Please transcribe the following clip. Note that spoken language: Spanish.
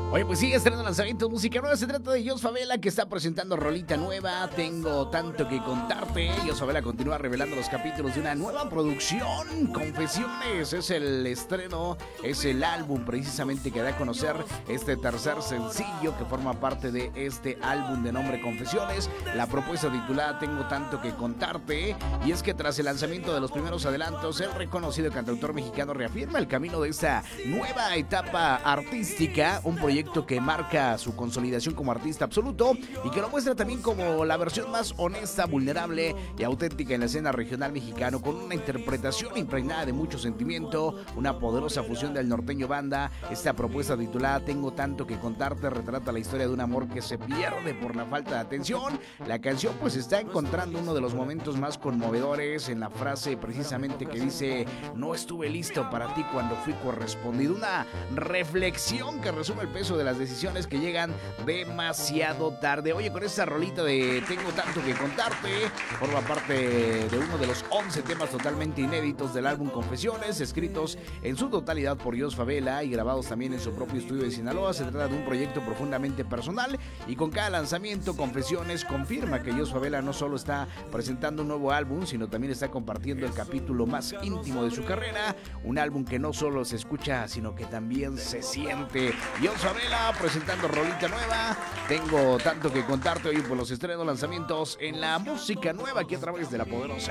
Oye, pues sigue estrenando lanzamientos música nueva. Se trata de Jos Favela, que está presentando rolita nueva. Tengo tanto que contarte. Jos Favela continúa revelando los capítulos de una nueva producción. Confesiones es el estreno, es el álbum precisamente que da a conocer este tercer sencillo que forma parte de este álbum de nombre Confesiones. La propuesta titulada Tengo tanto que contarte. Y es que tras el lanzamiento de los primeros adelantos, el reconocido cantautor mexicano reafirma el camino de esta nueva etapa artística. Un proyecto que marca su consolidación como artista absoluto y que lo muestra también como la versión más honesta, vulnerable y auténtica en la escena regional mexicano, con una interpretación impregnada de mucho sentimiento, una poderosa fusión del norteño banda. Esta propuesta titulada Tengo tanto que contarte retrata la historia de un amor que se pierde por la falta de atención. La canción pues está encontrando uno de los momentos más conmovedores en la frase precisamente que dice: no estuve listo para ti cuando fui correspondido. Una reflexión que resume el peso de las decisiones que llegan demasiado tarde. Oye, con esta rolita de Tengo tanto que contarte, forma parte de uno de los 11 temas totalmente inéditos del álbum Confesiones, escritos en su totalidad por Jos Favela y grabados también en su propio estudio de Sinaloa. Se trata de un proyecto profundamente personal y con cada lanzamiento Confesiones confirma que Jos Favela no solo está presentando un nuevo álbum, sino también está compartiendo el capítulo más íntimo de su carrera, un álbum que no solo se escucha, sino que también se siente. Jos Favela presentando rolita nueva, Tengo tanto que contarte. Hoy por los estrenos, lanzamientos en la música nueva aquí a través de La Poderosa.